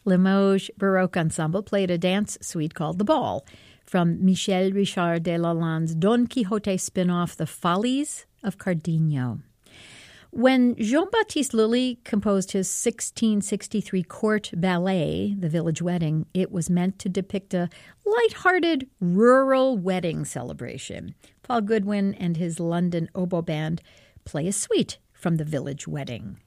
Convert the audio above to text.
Limoges Baroque Ensemble played a dance suite called The Ball from Michel Richard de Lalande's Don Quixote spin-off The Follies of Cardenio. When Jean-Baptiste Lully composed his 1663 court ballet, The Village Wedding, it was meant to depict a lighthearted rural wedding celebration. Paul Goodwin and his London Oboe Band play a suite from The Village Wedding.